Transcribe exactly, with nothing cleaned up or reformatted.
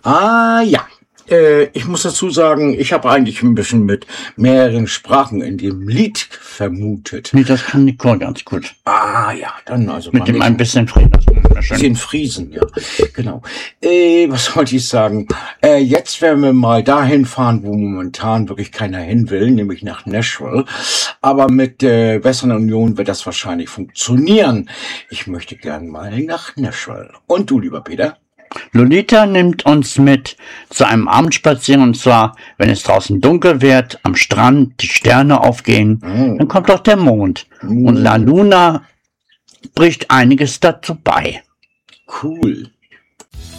Ah, ja. Äh, ich muss dazu sagen, ich habe eigentlich ein bisschen mit mehreren Sprachen in dem Lied vermutet. Nee, das kann Nicole ganz gut. Ah, ja, dann also. Mit dem ein bisschen Frieden. Ein bisschen Friesen, ja. Genau. Äh, was wollte ich sagen? Äh, jetzt werden wir mal dahin fahren, wo momentan wirklich keiner hin will, nämlich nach Nashville. Aber mit der äh, Western Union wird das wahrscheinlich funktionieren. Ich möchte gern mal nach Nashville. Und du, lieber Peter? Lolita nimmt uns mit zu einem Abendspaziergang, und zwar, wenn es draußen dunkel wird, am Strand, die Sterne aufgehen, mm. dann kommt auch der Mond. Mm. Und La Luna bricht einiges dazu bei. Cool.